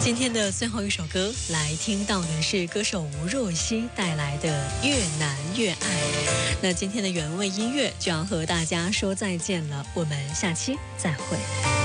今天的最后一首歌，来听到的是歌手吴若希带来的《越难越爱》。那今天的原味音乐就要和大家说再见了，我们下期再会。